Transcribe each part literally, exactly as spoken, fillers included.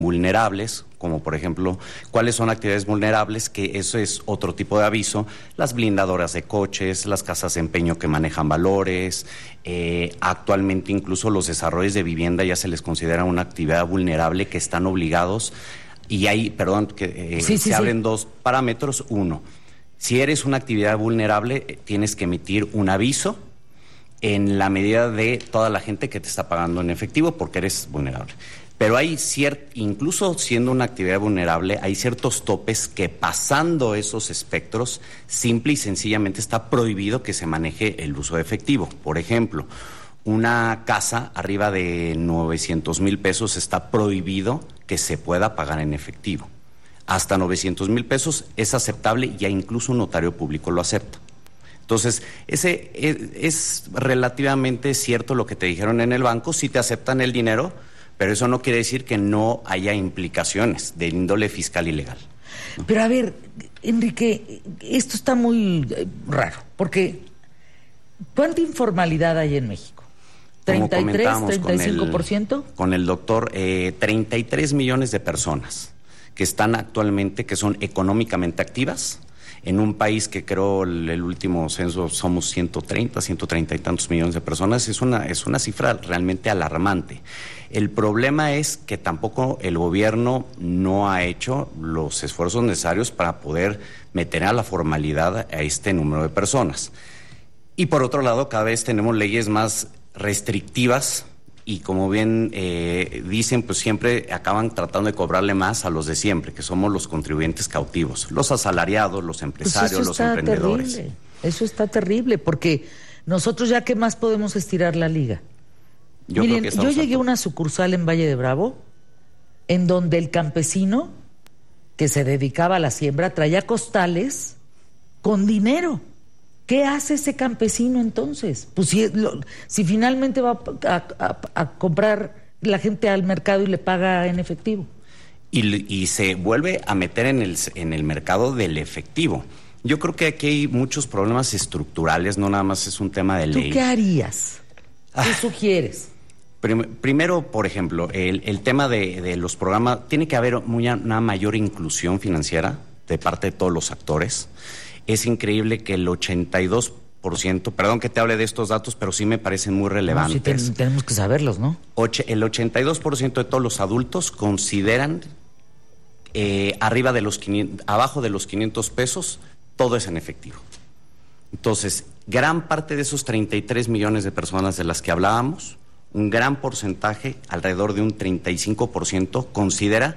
vulnerables, como por ejemplo, ¿cuáles son actividades vulnerables? Que eso es otro tipo de aviso, las blindadoras de coches, las casas de empeño que manejan valores, eh, actualmente incluso los desarrollos de vivienda ya se les considera una actividad vulnerable que están obligados, y hay, perdón, que eh, sí, sí, se sí. abren dos parámetros. Uno, si eres una actividad vulnerable, eh, tienes que emitir un aviso en la medida de toda la gente que te está pagando en efectivo porque eres vulnerable. Pero hay cierto, incluso siendo una actividad vulnerable, hay ciertos topes que pasando esos espectros, simple y sencillamente está prohibido que se maneje el uso de efectivo. Por ejemplo, una casa arriba de novecientos mil pesos está prohibido que se pueda pagar en efectivo. Hasta novecientos mil pesos es aceptable y ya incluso un notario público lo acepta. Entonces, ese es, es relativamente cierto lo que te dijeron en el banco, si te aceptan el dinero, pero eso no quiere decir que no haya implicaciones de índole fiscal y legal. Pero a ver, Enrique, esto está muy eh, raro, porque ¿cuánta informalidad hay en México? ¿treinta y tres, treinta y cinco por ciento? Con el, con el doctor, eh, treinta y tres millones de personas que están actualmente, que son económicamente activas, en un país que creo el, el último censo somos ciento treinta, ciento treinta y tantos millones de personas, es una, es una cifra realmente alarmante. El problema es que tampoco el gobierno no ha hecho los esfuerzos necesarios para poder meter a la formalidad a este número de personas. Y por otro lado, cada vez tenemos leyes más restrictivas y como bien eh, dicen, pues siempre acaban tratando de cobrarle más a los de siempre, que somos los contribuyentes cautivos, los asalariados, los empresarios, pues los emprendedores. Terrible. Eso está terrible, porque nosotros ya qué más podemos estirar la liga. Yo, Miren, creo que yo llegué a una sucursal en Valle de Bravo, en donde el campesino que se dedicaba a la siembra traía costales con dinero. ¿Qué hace ese campesino entonces? Pues si, lo, si finalmente va a, a, a comprar la gente al mercado y le paga en efectivo. Y, y se vuelve a meter en el, en el mercado del efectivo. Yo creo que aquí hay muchos problemas estructurales, no nada más es un tema de ley. ¿Tú qué harías? ¿Qué ah, sugieres? Prim, primero, por ejemplo, el, el tema de, de los programas, tiene que haber muy, una mayor inclusión financiera de parte de todos los actores. Es increíble que el ochenta y dos por ciento, perdón que te hable de estos datos, pero sí me parecen muy relevantes. No, sí ten, tenemos que saberlos, ¿no? Oche, el ochenta y dos por ciento de todos los adultos consideran eh, arriba de los quinientos, abajo de los quinientos pesos, todo es en efectivo. Entonces, gran parte de esos treinta y tres millones de personas de las que hablábamos, un gran porcentaje, alrededor de un treinta y cinco por ciento, considera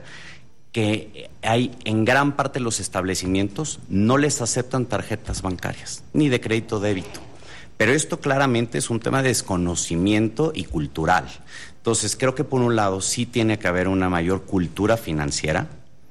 que hay en gran parte de los establecimientos no les aceptan tarjetas bancarias, ni de crédito débito. Pero esto claramente es un tema de desconocimiento y cultural. Entonces, creo que por un lado sí tiene que haber una mayor cultura financiera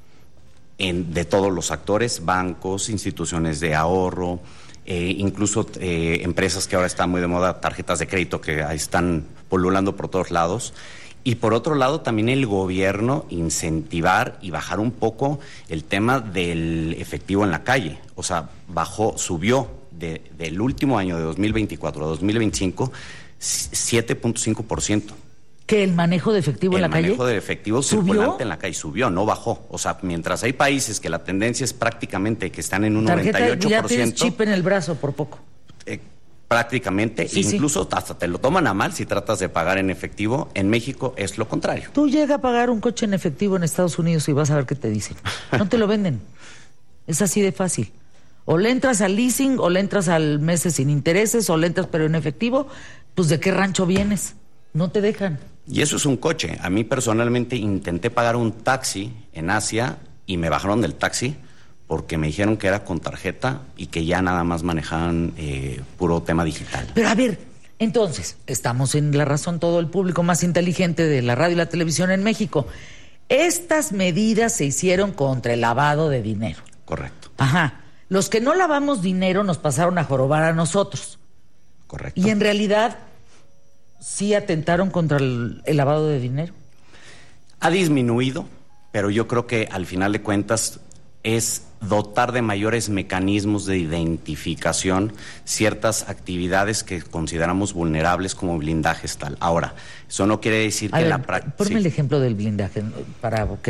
en, de todos los actores, bancos, instituciones de ahorro, eh, incluso eh, empresas que ahora están muy de moda, tarjetas de crédito que están pululando por todos lados. Y por otro lado, también el gobierno incentivar y bajar un poco el tema del efectivo en la calle. O sea, bajó, subió de, del último año de dos mil veinticuatro a dos mil veinticinco siete punto cinco por ciento. ¿Que el manejo de efectivo el en la calle? El manejo de efectivo circulante en la calle subió, no bajó. O sea, mientras hay países que la tendencia es prácticamente que están en un Tarjeta, noventa y ocho por ciento. Ya tienes chip en el brazo por poco. Eh, Prácticamente, sí, incluso sí. Hasta te lo toman a mal si tratas de pagar en efectivo. En México es lo contrario. Tú llega a pagar un coche en efectivo en Estados Unidos y vas a ver qué te dicen. No te lo venden. Es así de fácil. O le entras al leasing, o le entras al meses sin intereses, o le entras pero en efectivo. Pues ¿de qué rancho vienes? No te dejan. Y eso es un coche. A mí personalmente intenté pagar un taxi en Asia y me bajaron del taxi porque me dijeron que era con tarjeta y que ya nada más manejaban eh, puro tema digital. Pero a ver, entonces, estamos en La Razón, todo el público más inteligente de la radio y la televisión en México. Estas medidas se hicieron contra el lavado de dinero. Correcto. Ajá. Los que no lavamos dinero nos pasaron a jorobar a nosotros. Correcto. Y en realidad, ¿sí atentaron contra el, el lavado de dinero? Ha disminuido, pero yo creo que al final de cuentas es dotar de mayores mecanismos de identificación ciertas actividades que consideramos vulnerables como blindajes tal. Ahora, eso no quiere decir a que ver, la práctica... Ponme sí. el ejemplo del blindaje para que